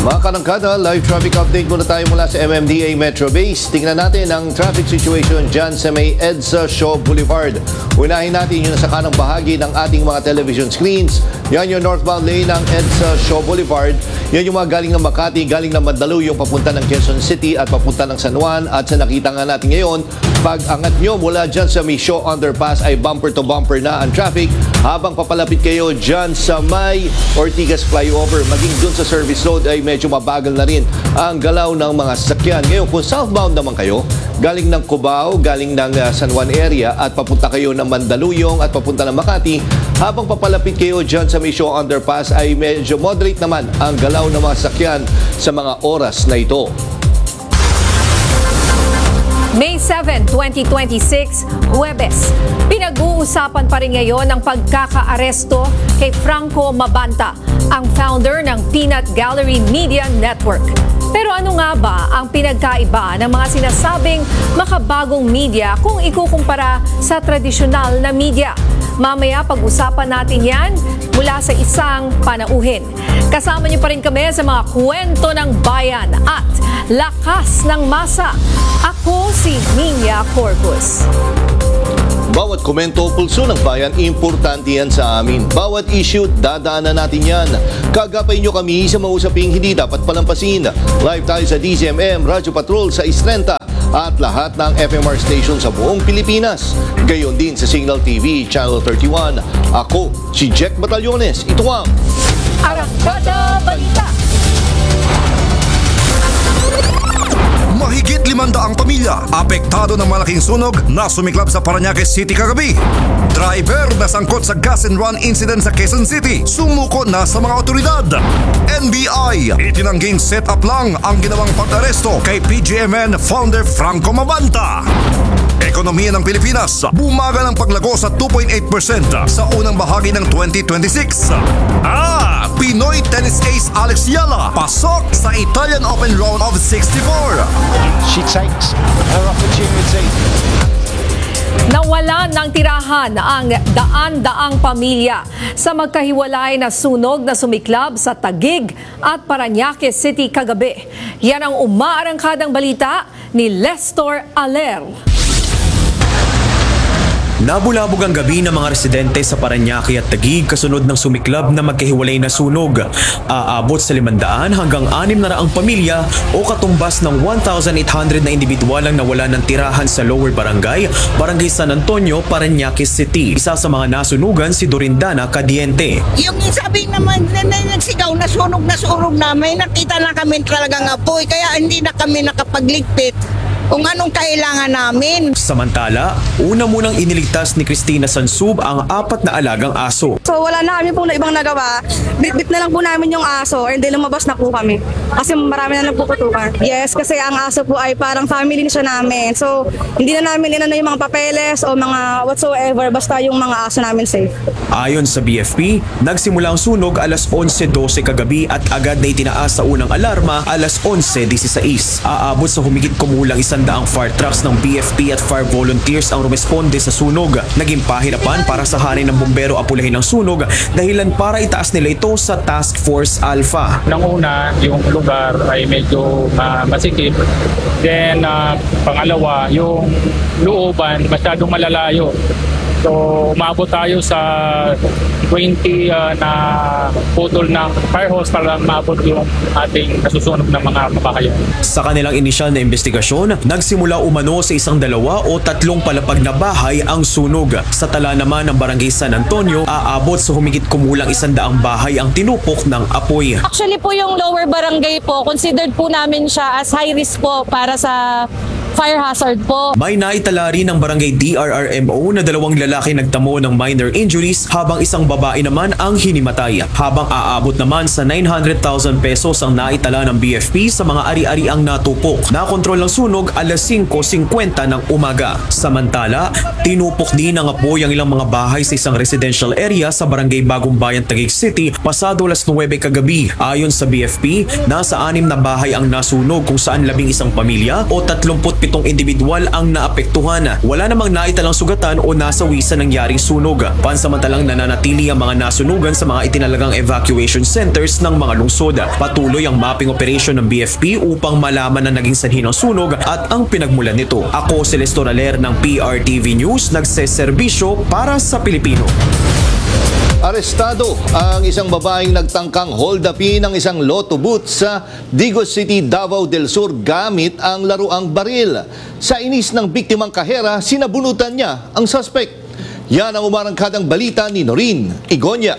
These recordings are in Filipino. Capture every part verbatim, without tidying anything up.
Mga kanangkada, live traffic update muna tayo mula sa M M D A Metro Base. Tingnan natin ang traffic situation dyan sa may EDSA Shaw Boulevard. Unahin natin yung nasa kanang bahagi ng ating mga television screens. Yan yung northbound lane ng EDSA Shaw Boulevard. Yan yung mga galing ng Makati, galing ng Mandaluyong, papunta ng Quezon City at papunta ng San Juan. At sa nakita nga natin ngayon, pag angat nyo mula dyan sa may Shaw Underpass ay bumper to bumper na ang traffic habang papalapit kayo dyan sa may Ortigas Flyover. Maging dun sa service road ay medyo mabagal na rin ang galaw ng mga sasakyan. Ngayon, kung southbound naman kayo, galing ng Cubao, galing ng uh, San Juan area at papunta kayo ng Mandaluyong at papunta ng Makati, habang papalapit kayo dyan sa may Shaw Underpass ay medyo moderate naman ang galaw ng mga sasakyan sa mga oras na ito. May seventh, twenty twenty-six, Huwebes. Pinag-uusapan pa rin ngayon ang pagkakaaresto kay Franco Mabanta, ang founder ng Peanut Gallery Media Network. Pero ano nga ba ang pinagkaiba ng mga sinasabing makabagong media kung ikukumpara sa tradisyonal na media? Mamaya pag-usapan natin yan mula sa isang panauhin. Kasama niyo pa rin kami sa mga kwento ng bayan at lakas ng masa. Ako si Nina Corpus. Bawat komento o pulso ng bayan, importante yan sa amin. Bawat issue, dadaanan natin yan. Kagapay nyo kami sa mga usaping hindi dapat palampasin. Live tayo sa D Z M M, Radyo Patrol sa Istrenta at lahat ng F M R station sa buong Pilipinas. Gayon din sa Signal T V, Channel thirty-one. Ako, si Jack Batallones. Ito ang Arangkada Balita. Mahigit limandaang pamilya apektado ng malaking sunog na sumiklab sa Parañaque City kagabi. Driver na sangkot sa gas and run incident sa Quezon City sumuko na sa mga otoridad. N B I itinangging set up lang ang ginawang pag-aresto kay P G M N founder Franco Mabanta. Ekonomiya ng Pilipinas bumagal ang paglago sa two point eight percent sa unang bahagi ng twenty twenty-six. Ah, Pinoy tennis ace Alex Yala pasok sa Italian Open round of sixty-four. She takes her opportunity. Nawalan ng tirahan ang daan-daang pamilya sa magkahiwalay na sunog na sumiklab sa Taguig at Parañaque City kagabi. Yan ang umaarangkadang balita ni Lester Aler. Nabulabog ang gabi ng mga residente sa Parañaque at Taguig kasunod ng sumiklab na magkahiwalay na sunog. Aabot sa limandaan hanggang anim na raang pamilya o katumbas ng one thousand eight hundred na individual ang nawala ng tirahan sa Lower Barangay, Barangay San Antonio, Parañaque City. Isa sa mga nasunugan si Dorindana Cadiente. Yung sabi naman na, na nagsigaw na sunog na sunog na, may nakita na kami talagang apoy kaya hindi na kami nakapagligpit kung anong kailangan namin. Samantala, una munang iniligtas ni Cristina Sansub ang apat na alagang aso. So wala na kami pong ibang nagawa. Bit-bit na lang po namin yung aso and then lumabas na po kami. Kasi marami na nagpuputukan. Yes, kasi ang aso po ay parang family na siya namin. So hindi na namin inano yung mga papeles o mga whatsoever, basta yung mga aso namin safe. Ayon sa B F P, nagsimula ang sunog alas onse dose kagabi at agad na itinaas sa unang alarma alas onse dieciséis. Aabot sa humigit kumulang isang daang fire trucks ng B F P at fire volunteers ang rumesponde sa sunog. Naging pahirapan para sa hanay ng bumbero apulahin ang sunog dahilan para itaas nila ito sa Task Force Alpha. Nang una, yung lugar ay medyo uh, masikip. Then, uh, pangalawa, yung looban masyadong malalayo. So, umabot tayo sa twenty uh, na putol ng fire hose para maabot yung ating nasusunog ng mga kabahayan. Sa kanilang inisyal na investigasyon, nagsimula umano sa isang dalawa o tatlong palapag na bahay ang sunog. Sa tala naman ng Barangay San Antonio, aabot sa humigit kumulang isang daang bahay ang tinupok ng apoy. Actually po yung lower barangay po, considered po namin siya as high risk po para sa fire hazard po. May naitala rin ng Barangay D R R M O na dalawang lalaki nagtamo ng minor injuries habang isang babae naman ang hinimatay. Habang aabot naman sa nine hundred thousand pesos ang naitala ng B F P sa mga ari-ariang natupok. Nakontrol ang sunog alas singko singkwenta ng umaga. Samantala, tinupok din ng apoy ang ilang mga bahay sa isang residential area sa Barangay Bagong Bayan, Taguig City pasado alas nuwebe kagabi. Ayon sa B F P, nasa anim na bahay ang nasunog kung saan labing isang pamilya o tatlumput pitong individual ang naapektuhan. Wala namang naitalang sugatan o nasawi sa nangyaring sunog. Pansamantalang nananatili ang mga nasunugan sa mga itinalagang evacuation centers ng mga lungsod. Patuloy ang mapping operation ng B F P upang malaman ang naging sanhi ng sunog at ang pinagmulan nito. Ako si Lester Aler ng P R T V News, nagseserbisyo para sa Pilipino. Arestado ang isang babaeng nagtangkang hold-upin ng isang lotto booth sa Digos City, Davao del Sur gamit ang laruang baril. Sa inis ng biktimang kahera, sinabunutan niya ang suspect. Yan ang umarangkadang balita ni Noreen Igonya.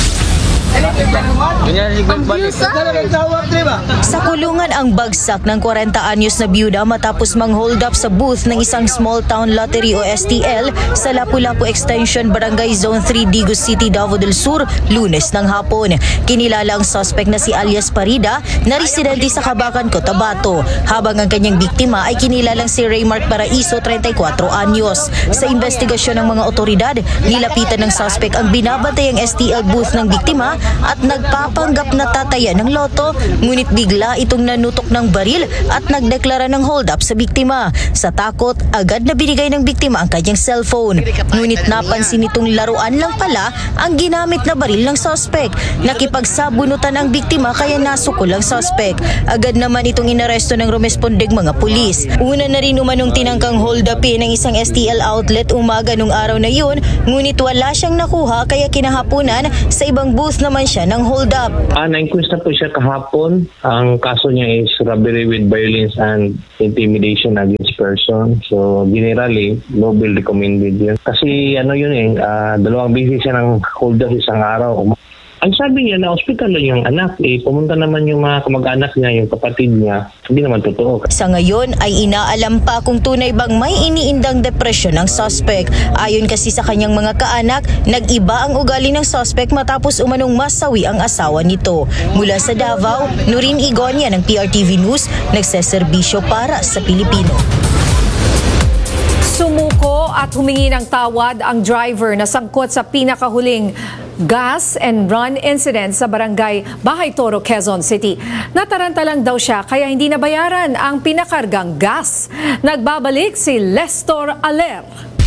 Sa kulungan ang bagsak ng forty anyos na byuda matapos mang-hold up sa booth ng isang small town lottery o S T L sa Lapu-Lapu Extension, Barangay Zone three, Digos City, Davao del Sur, Lunes ng hapon. Kinilala ang suspect na si alias Parida na residente sa Cabacan, Cotabato, habang ang kanyang biktima ay kinilalang si Raymark Paraiso, thirty-four anyos. Sa investigasyon ng mga otoridad, nilapitan ng suspect ang binabantayang S T L booth ng biktima at nagpapanggap na tataya ng loto, ngunit bigla itong nanutok ng baril at nagdeklara ng hold up sa biktima. Sa takot, agad na binigay ng biktima ang kanyang cellphone. Ngunit napansin itong laruan lang pala ang ginamit na baril ng suspect. Nakipagsabunutan ang biktima kaya nasukol ang suspect. Agad naman itong inaresto ng rumespondeng mga pulis. Una na rin umanong tinangkang hold upin ng isang S T L outlet umaga nung araw na yun, ngunit wala siyang nakuha kaya kinahapunan sa ibang booth naman siya ng hold up. Ah, na-inquest na po siya kahapon. Ang kaso niya is robbery with violence and intimidation against person. So, generally, no bill recommended yun. Kasi ano yun eh, uh, dalawang beses siya ng hold up isang araw. Ang sabi niya na ospital lang yung anak, eh, pumunta naman yung mga kamag-anak niya, yung kapatid niya. Hindi naman totoo. Sa ngayon ay inaalam pa kung tunay bang may iniindang depresyon ng suspect. Ayon kasi sa kanyang mga kaanak, nag-iba ang ugali ng suspect matapos umanong masawi ang asawa nito. Mula sa Davao, Noreen Igonya ng P R T V News, nagseserbisyo para sa Pilipino. Sumuko at humingi ng tawad ang driver na sangkot sa pinakahuling gas and run incident sa barangay Bahay Toro, Quezon City. Nataranta lang daw siya kaya hindi nabayaran ang pinakargang gas. Nagbabalik si Lester Aler.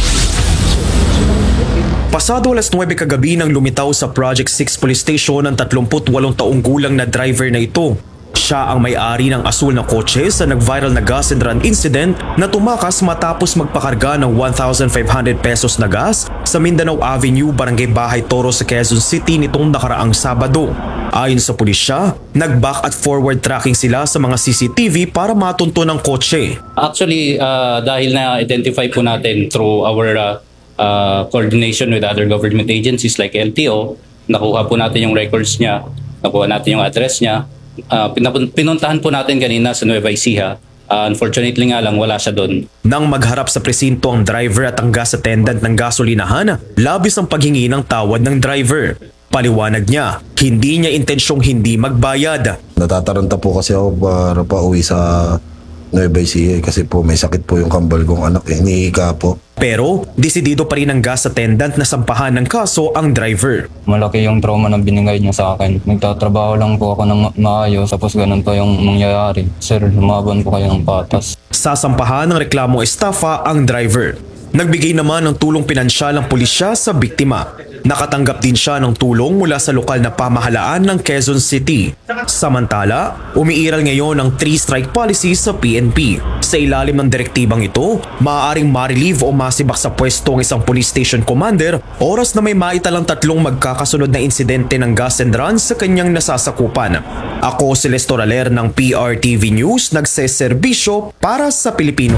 Pasado alas nuwebe kagabi nang lumitaw sa Project six Police Station ang thirty-eight taong gulang na driver na ito. Siya ang may-ari ng asul na kotse sa nag-viral na gas and run incident na tumakas matapos magpakarga ng one thousand five hundred pesos na gas sa Mindanao Avenue, Barangay Bahay Toro sa Quezon City nitong nakaraang Sabado. Ayon sa pulisya, nag-back at forward tracking sila sa mga C C T V para matunto ng kotse. Actually, uh, dahil na-identify po natin through our uh, uh, coordination with other government agencies like L T O, nakuha po natin yung records niya, nakuha natin yung address niya. Uh, pinuntahan po natin kanina sa Nueva Ecija. Uh, unfortunately nga lang, wala siya doon. Nang magharap sa presinto ang driver at ang gas attendant ng gasolinahan, labis ang paghingi ng tawad ng driver. Paliwanag niya, hindi niya intensyong hindi magbayad. Natataranta po kasi ako para pa uwi sa Nueva Ecija kasi po may sakit po yung kambal kong anak eh, niika po. Pero, desidido pa rin ang gas attendant na sampahan ng kaso ang driver. Malaki yung trauma na binigay niya sa akin. Nagtatrabaho lang po ako ng ma- maayos tapos ganun pa yung mangyayari. Sir, lumaban po kayo ng patas. Sasampahan ng reklamong estafa ang driver. Nagbigay naman ng tulong pinansyal ang pulisya sa biktima. Nakatanggap din siya ng tulong mula sa lokal na pamahalaan ng Quezon City. Samantala, umiiral ngayon ang three-strike policy sa P N P. Sa ilalim ng direktibang ito, maaaring ma-relieve o masibak sa pwesto ang isang police station commander oras na may maitalang tatlong magkakasunod na insidente ng gas and run sa kanyang nasasakupan. Ako si Lester Aler ng P R T V News, nagseserbisyo para sa Pilipino.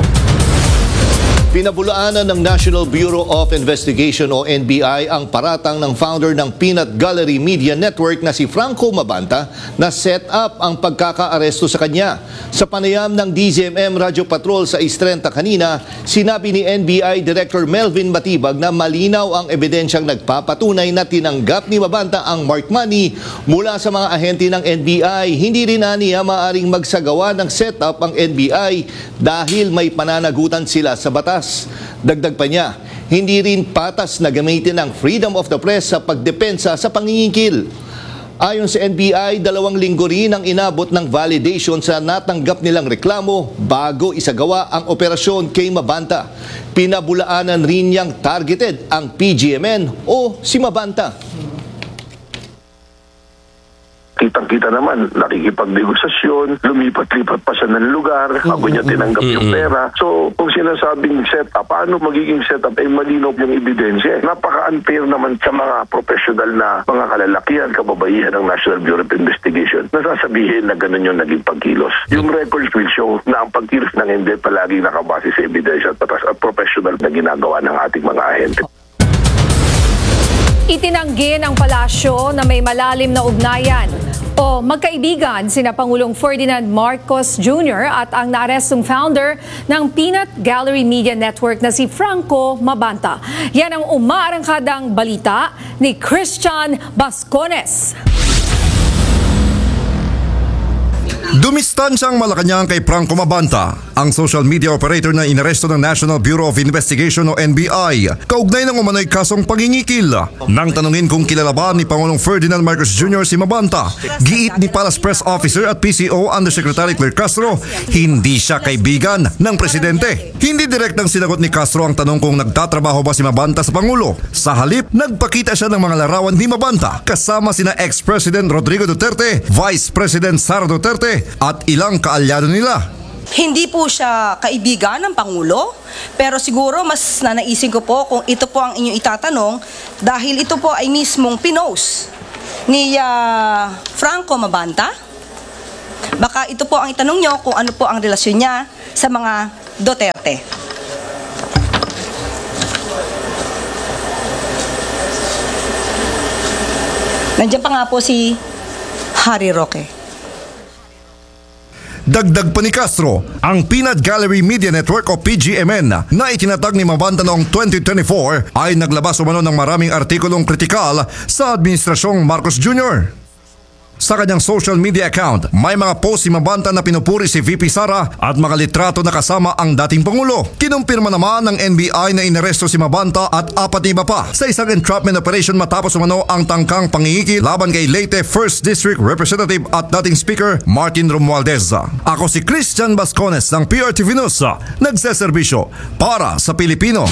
Pinabulaanan ng National Bureau of Investigation o N B I ang paratang ng founder ng Peanut Gallery Media Network na si Franco Mabanta na set up ang pagkakaaresto sa kanya. Sa panayam ng D Z M M Radio Patrol sa East Trenta kanina, sinabi ni N B I Director Melvin Matibag na malinaw ang ebidensyang nagpapatunay na tinanggap ni Mabanta ang marked money mula sa mga ahente ng N B I. Hindi rin niya maaaring magsagawa ng setup ang N B I dahil may pananagutan sila sa batas. Dagdag pa niya, hindi rin patas na gamitin ang freedom of the press sa pagdepensa sa pangingikil. Ayon sa N B I, dalawang linggo rin ang inabot ng validation sa natanggap nilang reklamo bago isagawa ang operasyon kay Mabanta. Pinabulaanan rin niyang targeted ang P G M N o si Mabanta. Kitang-kita naman, nakikipag-negosasyon, lumipat-lipat pa siya ng lugar, bago niya tinanggap yung pera. So, kung sinasabing setup, paano magiging setup, ay malinaw yung ebidensya. Napaka-unfair naman sa mga professional na mga kalalakihan, kababaihan ng National Bureau of Investigation, nasasabihin na ganun yung naging pagkilos. Yung records will show na ang pagkilos ng hindi palagi nakabase sa ebidensya at patas at professional na ginagawa ng ating mga ahente. Itinanggi ng palasyo na may malalim na ugnayan o magkaibigan sina Pangulong Ferdinand Marcos Junior at ang naarestong founder ng Peanut Gallery Media Network na si Franco Mabanta. Yan ang umaarangkadang balita ni Christian Bascones. Dumistansyang Malacanang kay Franco Mabanta, ang social media operator na inaresto ng National Bureau of Investigation o N B I, kaugnay ng umano'y kasong pangingikil. Nang tanungin kung kilala ba ni Pangulong Ferdinand Marcos Junior si Mabanta, giit ni Palace Press Officer at P C O Undersecretary Claire Castro, hindi siya kaibigan ng presidente. Hindi direktang sinagot ni Castro ang tanong kung nagtatrabaho ba si Mabanta sa Pangulo. Sa halip, nagpakita siya ng mga larawan ni Mabanta kasama sina ex-President Rodrigo Duterte, Vice President Sara Duterte at ilang kaalyado nila. Hindi po siya kaibigan ng Pangulo, pero siguro mas nanaisin ko po kung ito po ang inyong itatanong dahil ito po ay mismong pinost ni uh, Franco Mabanta. Baka ito po ang itanong nyo kung ano po ang relasyon niya sa mga Duterte. Nandiyan pa nga po si Harry Roque. Dagdag pa ni Castro, ang Peanut Gallery Media Network o P G M N na itinatag ni Mabanta noong twenty twenty-four ay naglabas umano ng maraming artikulong kritikal sa Administrasyong Marcos Junior Sa kanyang social media account, may mga post si Mabanta na pinupuri si V P Sara at mga litrato na kasama ang dating Pangulo. Kinumpirma naman ng N B I na inaresto si Mabanta at apat na iba pa sa isang entrapment operation matapos umano ang tangkang pangingiki laban kay Leyte first District Representative at dating Speaker Martin Romualdez. Ako si Christian Bascones ng P R T V News, nagseserbisyo para sa Pilipino.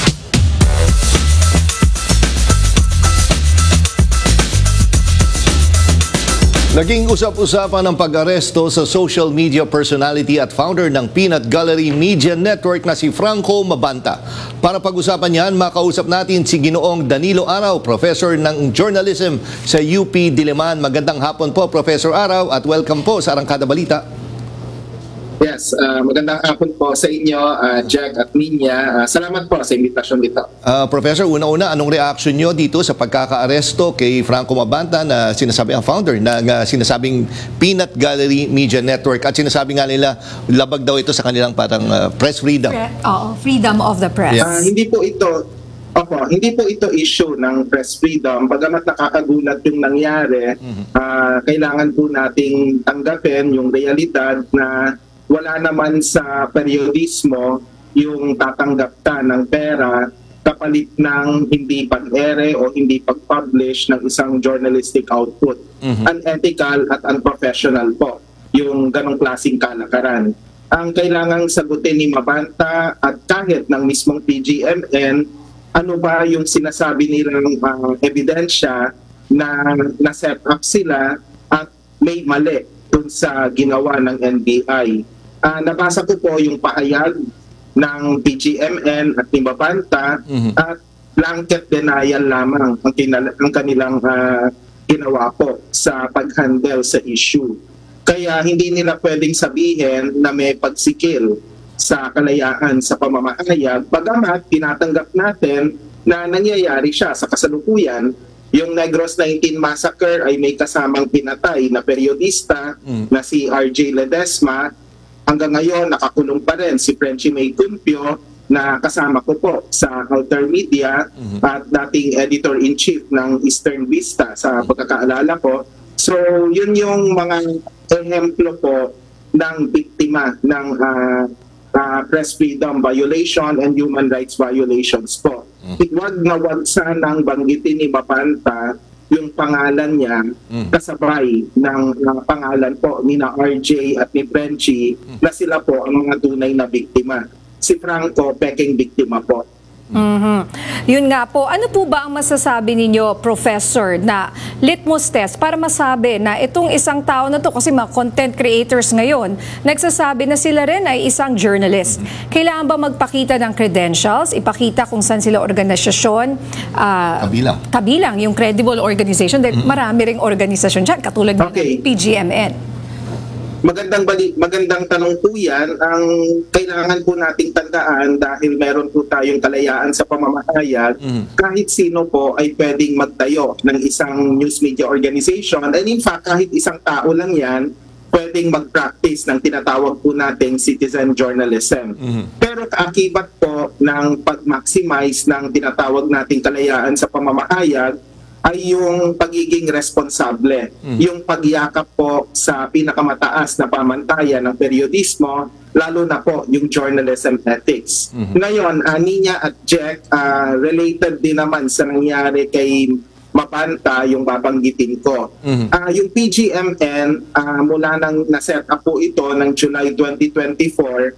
Naging usap-usapan ang pag-aresto sa social media personality at founder ng Peanut Gallery Media Network na si Franco Mabanta. Para pag-usapan yan, makausap natin si Ginoong Danilo Araw, Professor ng Journalism sa U P Diliman. Magandang hapon po, Professor Araw, at welcome po sa Arangkada Balita. Yes, uh, magandang hapon po sa inyo, uh, Jack at Minya. Uh, salamat po sa imbitasyon dito. Uh, Professor, una-una, anong reaction nyo dito sa pagkaka-aresto kay Franco Mabanta na sinasabi ang founder ng uh, sinasabing Peanut Gallery Media Network at sinasabi nga nila labag daw ito sa kanilang parang uh, press freedom? Oo, freedom of the press. Uh, hindi po ito Opo, hindi po ito issue ng press freedom. Bagamat nakakagulat yung nangyari, mm-hmm. uh, kailangan po nating tanggapin yung realidad na wala naman sa periodismo yung tatanggap ka ng pera kapalit ng hindi pag-ere o hindi pag-publish ng isang journalistic output. Mm-hmm. Unethical at unprofessional po yung ganong klaseng kalakaran. Ang kailangang sagutin ni Mabanta at kahit ng mismong P G M N, ano ba yung sinasabi nilang uh, ebidensya na na-set up sila at may mali dun sa ginawa ng N B I. Uh, nabasa ko po yung pahayag ng P G M N at ni Mabanta, mm-hmm. at blanket denial lamang ang, kinala- ang kanilang uh, ginawa po sa pag-handle sa issue. Kaya hindi nila pwedeng sabihin na may pagsikil sa kalayaan sa pamamahayag, bagamat tinatanggap natin na nangyayari siya sa kasalukuyan. Yung Negros nineteen Massacre ay may kasamang pinatay na periodista mm. na si R J Ledesma. Hanggang ngayon, nakakulong pa rin si Frenchie May Cumpio na kasama ko po sa Outer Media mm-hmm. at dating editor-in-chief ng Eastern Vista sa pagkakaalala ko. So, yun yung mga ehemplo po ng biktima ng uh, uh, press freedom violation and human rights violations po. Mm-hmm. Wag na wag sanang banggitin ni Mabanta yung pangalan niya kasabay ng uh, pangalan po ni na R J at ni Frenchie na sila po ang mga tunay na biktima. Si Franco, peking biktima po. Mhm. Yun nga po, ano po ba ang masasabi ninyo, Professor, na litmus test para masabi na itong isang tao na to, kasi mga content creators ngayon, nagsasabi na sila rin ay isang journalist. Kailangan ba magpakita ng credentials, ipakita kung saan sila organisasyon, uh, Kabilang. kabilang yung credible organization, dahil marami ring organisasyon dyan, katulad Okay. ng P G M N. Magandang bali, magandang tanong po yan. Ang kailangan po nating tandaan dahil meron po tayong kalayaan sa pamamahayag, kahit sino po ay pwedeng magtayo ng isang news media organization. And in fact, kahit isang tao lang yan, pwedeng mag-practice ng tinatawag po nating citizen journalism. Pero kaakibat po ng pag-maximize ng tinatawag nating kalayaan sa pamamahayag ay yung pagiging responsable, yung pagyakap po sa pinakamataas na pamantayan ng periodismo, lalo na po yung journalism ethics. Ngayon, uh, Nina at Jack, uh, related din naman sa nangyari kay Mabanta, yung babanggitin ko. Uh, yung P G M N, uh, mula nang na-set up po ito ng July twenty twenty-four,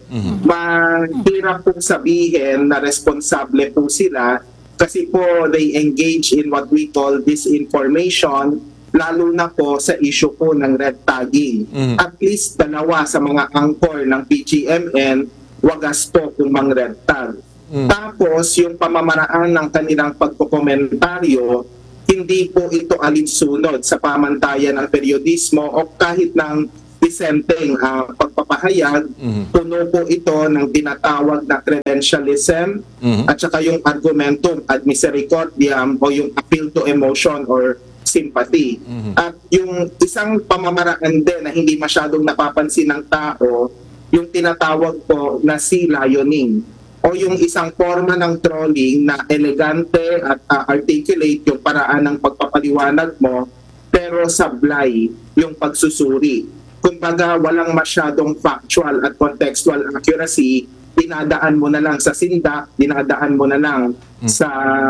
mahirap po sabihin na responsable po sila kasi po they engage in what we call disinformation, lalo na po sa issue po ng red tagging. At least dalawa sa mga angkor ng P G M N, wagas po kung mang red tag. Tapos yung pamamaraan ng kanilang pagkokomentaryo, hindi po ito alinsunod sa pamantayan ng periodismo o kahit ng disenteng uh, pagpapahayag, puno po ito ng tinatawag na credentialism at saka yung argumentum ad misericordiam o yung appeal to emotion or sympathy. At yung isang pamamaraan din na hindi masyadong napapansin ng tao, yung tinatawag po na sea lioning o yung isang forma ng trolling na elegante at uh, articulate yung paraan ng pagpapaliwanag mo pero sablay yung pagsusuri. Kumbaga, walang masyadong factual at contextual accuracy, dinadaan mo na lang sa sindak, dinadaan mo na lang sa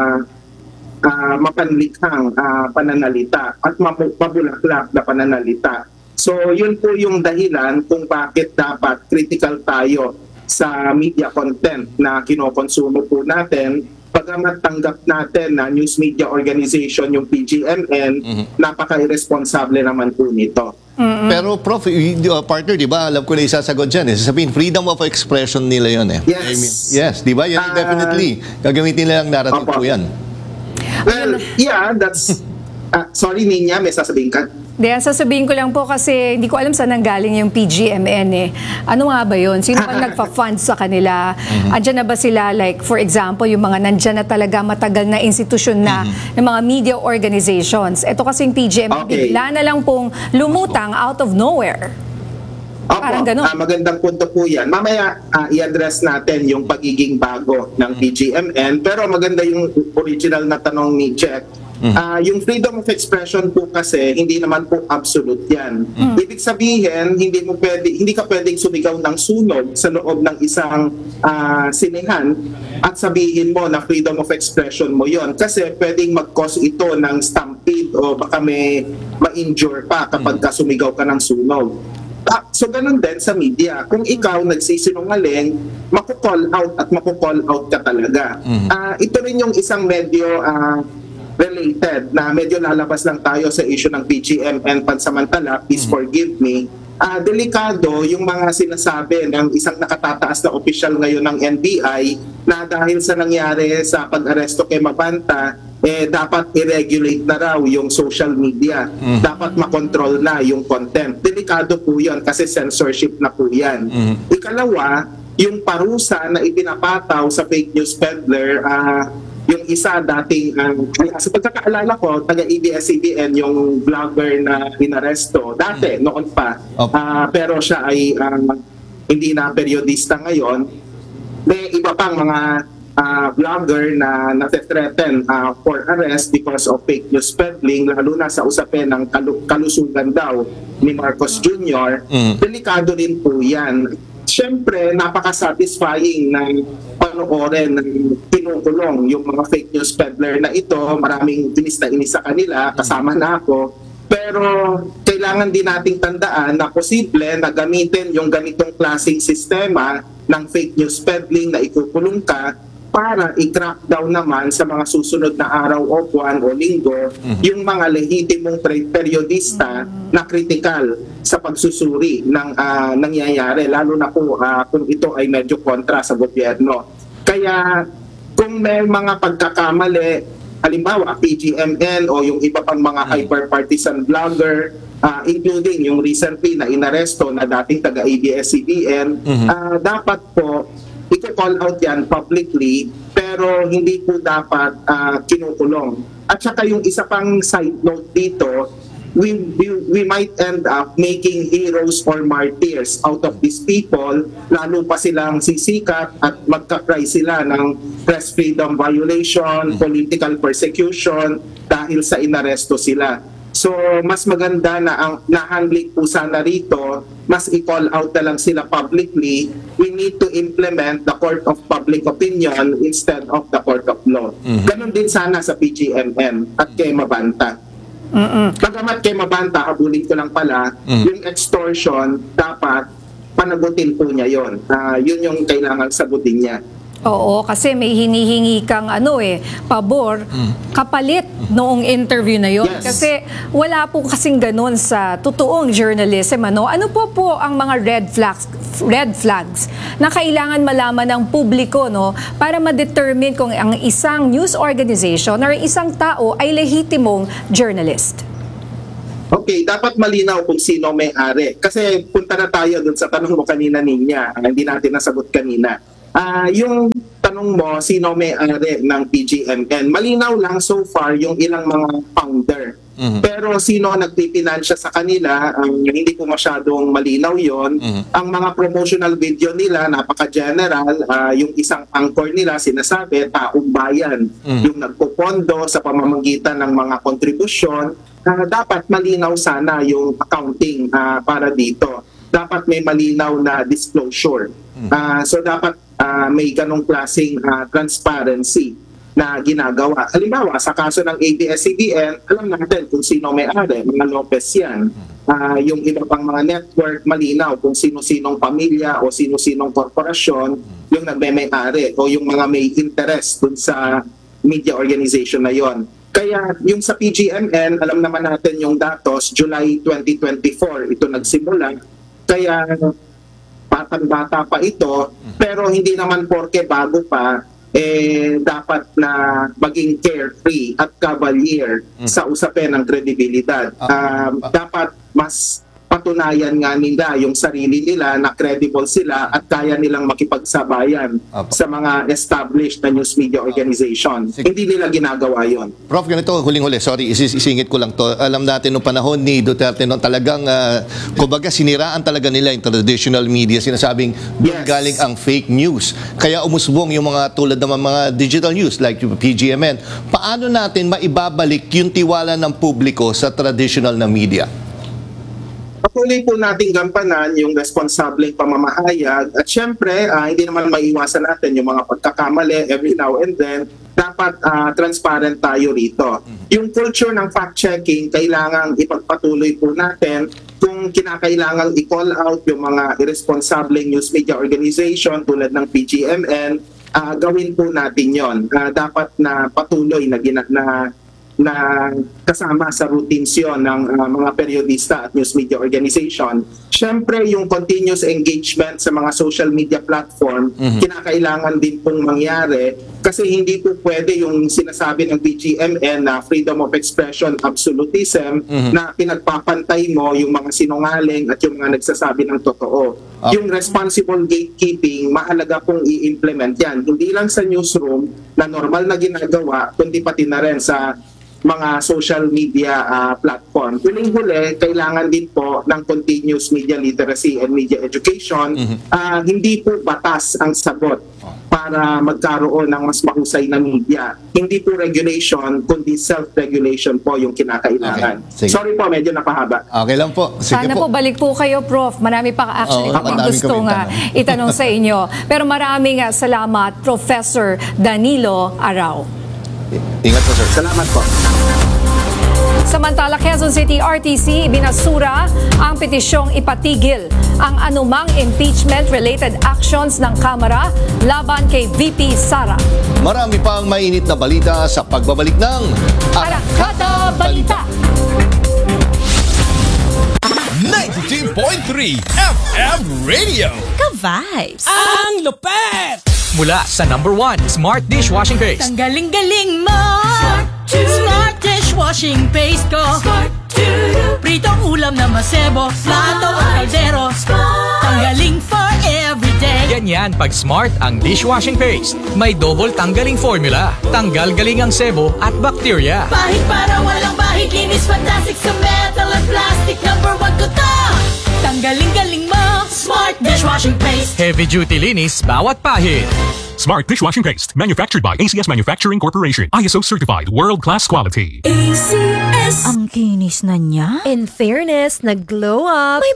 uh, mapanlikhang uh, pananalita at mabulaklak na pananalita. So, yun po yung dahilan kung bakit dapat critical tayo sa media content na kinokonsumo po natin. Pagamat tanggap natin na news media organization yung P G M N, napaka-irresponsable naman po nito. Pero Prof, y- uh, partner, di ba, alam ko na isasagot dyan. Eh. Sasabihin, freedom of expression nila yun eh. Yes. I mean, yes, di ba? Yan, Uh, definitely. Gagamitin nila ang narrative Opo. po yan. Well, yeah, that's... Uh, sorry, Ninya, may sasabihin ka? Diyan, sasabihin ko lang po kasi hindi ko alam saan nanggaling yung P G M N eh. Ano nga ba yun? Sino ba nagpa-fund sa kanila? Mm-hmm. Andyan na ba sila, like, for example, yung mga nandyan na talaga matagal na institusyon na, mm-hmm. ng mga media organizations. Ito kasing P G M N, Okay. bigla na lang pong lumutang out of nowhere. Opo, Parang ganun. ah, magandang punto po yan. Mamaya ah, i-address natin yung pagiging bago ng P G M N. Pero maganda yung original na tanong ni Jack. Ah, yung freedom of expression po kasi hindi naman po absolute yan. Ibig sabihin, hindi mo pwede, hindi ka pwedeng sumigaw ng sunog sa loob ng isang ah, sinehan at sabihin mo na freedom of expression mo yon kasi pwedeng mag-cause ito ng stampede o baka may ma-injure pa kapag ka sumigaw ka ng sunog. Ah, so ganun din sa media. Kung ikaw nagsisinungaling, maku-call out at maku-call out ka talaga. Ah, ito rin yung isang medyo ah, related na medyo lalabas lang tayo sa issue ng P G M N pansamantala, please forgive me. Ah, delikado yung mga sinasabi ng isang nakatataas na opisyal ngayon ng N B I na dahil sa nangyari sa pag-aresto kay Mabanta, eh dapat i-regulate na raw yung social media. Dapat makontrol na yung content. Delikado po yun kasi censorship na po yan. Ikalawa, yung parusa na ipinapataw sa fake news peddler, ah, yung isa dating, um, sa pagkakaalala ko, taga-A B S C B N, yung vlogger na inaresto, dati, noon pa, ah, pero siya ay um, hindi na periodista ngayon. May iba pang mga uh, vlogger na nate-threaten uh, for arrest because of fake news peddling, lalo na sa usapin ng kalu- kalusugan daw ni Marcos Junior Delikado rin po yan. Siyempre, napaka-satisfying ng panoorin ng kinukulong yung mga fake news peddler na ito. Maraming inis na inis sa kanila, kasama na ako. Pero kailangan din nating tandaan na posible na gamitin yung ganitong klaseng sistema ng fake news peddling na ikukulong ka para i-crack down naman sa mga susunod na araw o buwan o linggo mm-hmm. yung mga lehitimong periodista mm-hmm. na kritikal sa pagsusuri ng uh, nangyayari, lalo na po uh, kung ito ay medyo kontra sa gobyerno. Kaya kung may mga pagkakamali, halimbawa P G M N o yung iba pang mga mm-hmm. hyper-partisan vlogger, uh, including yung recently na inaresto na dating taga-A B S C B N, mm-hmm. uh, dapat po i-call out yan publicly, pero hindi po dapat uh, kinukulong. At saka yung isa pang side note dito, we, we, we might end up making heroes or martyrs out of these people, lalo pa silang sisikat at magka-cry sila ng press freedom violation, political persecution, dahil sa inaresto sila. So, mas maganda na ang na-handling po sana rito, mas i-call out na lang sila publicly. We need to implement the court of public opinion instead of the court of law. Mm-hmm. Ganon din sana sa P G M N at kay Mabanta. Mm-hmm. Bagamat kay Mabanta, habulin ko lang pala, mm-hmm. yung extortion, dapat panagutin po niya yon. Uh, yun yung kailangan sagutin niya. Oo, kasi may hinihingi kang ano eh, pabor, mm. kapalit noong interview na yon. Yes. Kasi wala po kasing ganun sa totoong journalism. Ano, ano po po ang mga red flags, red flags na kailangan malaman ng publiko, no, para ma-determine kung ang isang news organization or isang tao ay lehitimong journalist? Okay, dapat malinaw kung sino may-ari. Kasi punta na tayo dun sa tanong mo kanina, Ninya, ang hindi natin nasagot kanina. Uh, yung tanong mo, sino may-ari ng P G M N? Malinaw lang so far yung ilang mga founder. Mm-hmm. Pero sino nagpipinansya sa kanila, um, hindi po masyadong malinaw yon. Mm-hmm. Ang mga promotional video nila, napaka-general. Uh, yung isang anchor nila, sinasabi, taong bayan. Mm-hmm. Yung nagpupondo sa pamamagitan ng mga kontribusyon. Uh, dapat malinaw sana yung accounting uh, para dito. Dapat may malinaw na disclosure. Uh, so dapat uh, may ganong klaseng uh, transparency na ginagawa. Halimbawa, sa kaso ng A B S C B N, alam natin kung sino may-ari, mga Lopez yan. Uh, yung iba pang mga network, malinaw kung sino-sinong pamilya o sino-sinong korporasyon yung nagme-may-ari o yung mga may interest dun sa media organization na yon. Kaya yung sa P G M N, alam naman natin yung datos, July twenty twenty-four, ito nagsimula. Kaya batang-bata pa ito, pero hindi naman porke bago pa, eh, dapat na maging carefree at cavalier mm. sa usapin ng kredibilidad. Um, dapat mas patunayan nga nila yung sarili nila na credible sila at kaya nilang makipagsabayan Apo. sa mga established na news media organization. Apo. Hindi nila ginagawa yon. Prof, ganito, huling-huli, sorry, isis isingit ko lang to. Alam natin noong panahon ni Duterte, no, talagang, uh, kumbaga, siniraan talaga nila yung traditional media. Sinasabing, doon yes. galing ang fake news. Kaya umusbong yung mga tulad ng mga digital news like yung P G M N. Paano natin maibabalik yung tiwala ng publiko sa traditional na media? Patuloy po natin gampanan yung responsableng pamamahayag at syempre, uh, hindi naman maiwasan natin yung mga pagkakamali every now and then. Dapat uh, transparent tayo rito. Yung culture ng fact-checking, kailangang ipagpatuloy po natin. Kung kinakailangang i-call out yung mga irresponsibleng news media organization tulad ng P G M N, uh, gawin po natin yon. Uh, dapat na patuloy na, gina- na na kasama sa routines yun ng uh, mga periodista at news media organization. Siyempre, yung continuous engagement sa mga social media platform, mm-hmm. kinakailangan din pong mangyari kasi hindi po pwede yung sinasabi ng P G M N na freedom of expression absolutism mm-hmm. na pinagpapantay mo yung mga sinungaling at yung mga nagsasabi ng totoo. Okay. Yung responsible gatekeeping, mahalaga pong i-implement yan. Hindi lang sa newsroom na normal na ginagawa, kundi pati na rin sa mga social media uh, platform. Huling-huli, kailangan din po ng continuous media literacy and media education. Mm-hmm. uh, hindi po batas ang sagot para para magkaroon ng mas mahusay na media. Hindi po regulation, kundi self-regulation po yung kinakailangan. Okay, sige. Sorry po, medyo napahaba. Okay lang po. Sige Sana po. balik po kayo, Prof. Marami pa actually Oo, kaming madami gusto kaming nga tanong. itanong sa inyo. Pero maraming ah, salamat, Professor Danilo Arao. Ingat po, sir. Salamat po. Samantala, Quezon City R T C ibinasura ang petisyong ipatigil ang anumang impeachment-related actions ng Kamara laban kay V P Sara. Marami pang mainit na balita sa pagbabalik ng Arangkada Balita! ninety-two point three F M Radio. Ka-vibes! Ang lupet! Mula sa number one Smart Dishwashing Paste. Ang galing-galing mo! Smart, Smart dishwashing paste ko. Smart pritong ulam na masebo. Plato o kaldero. Tanggaling for everyday. Ganyan pag Smart ang dishwashing paste. May double tanggaling formula. Tanggal galing ang sebo at bacteria. Bahid para walang bahid. Linis fantastic sa metal at plastic. Number one ko to. Tanggaling-galing mo. Smart dishwashing paste. Heavy duty linis bawat pahid. Smart Dishwashing Paste, manufactured by A C S Manufacturing Corporation. I S O certified, world-class quality. A C S. Ang kinis na niya. In fairness, nag-glow up. May